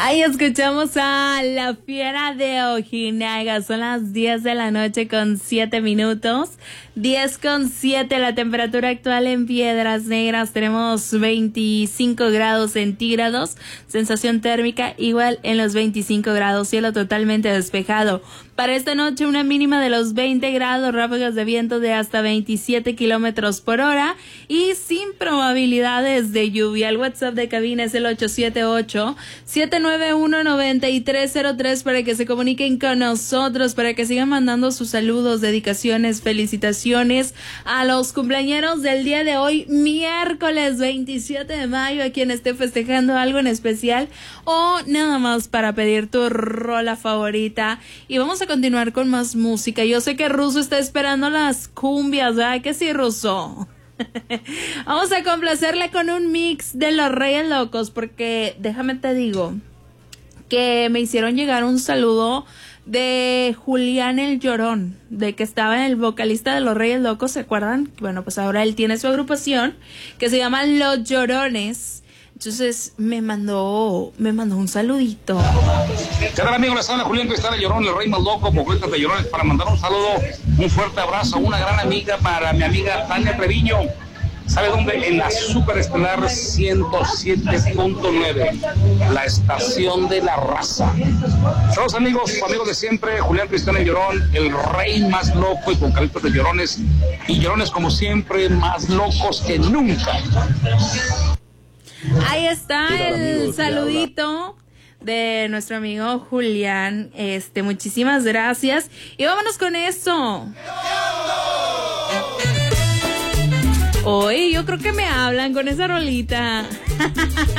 Ahí escuchamos a La Fiera de Ojinaga. Son las 10 de la noche con 7 minutos. 10:07 la temperatura actual en Piedras Negras. Tenemos 25 grados centígrados. Sensación térmica igual en los 25 grados. Cielo totalmente despejado. Para esta noche una mínima de los 20 grados. Ráfagas de viento de hasta 27 kilómetros por hora. Y sin probabilidades de lluvia. El WhatsApp de cabina es el 878-791-9303 para que se comuniquen con nosotros, para que sigan mandando sus saludos, dedicaciones, felicitaciones a los cumpleañeros del día de hoy, miércoles 27 de mayo, a quien esté festejando algo en especial o nada más para pedir tu rola favorita. Y vamos a continuar con más música. Yo sé que Ruso está esperando las cumbias, ¿verdad? Que sí, Ruso. Vamos a complacerle con un mix de Los Reyes Locos, porque déjame te digo que me hicieron llegar un saludo de Julián el Llorón, de que estaba en el vocalista de Los Reyes Locos, ¿se acuerdan? Bueno, pues ahora él tiene su agrupación que se llama Los Llorones. Entonces me mandó un saludito. ¿Qué tal, amigos? Les habla Julián Cristal el Llorón, el rey más loco, vocalista de Llorones, para mandar un saludo, un fuerte abrazo, una gran amiga para mi amiga Tania Treviño. ¿Sabe dónde? En la Superestelar 107.9, la estación de la raza. Saludos, amigos de siempre, Julián Cristal el Llorón, el rey más loco y vocalista de Llorones, y Llorones como siempre, más locos que nunca. Ahí está el saludito de nuestro amigo Julián. Muchísimas gracias. Y vámonos con eso. Hoy yo creo que me hablan con esa rolita.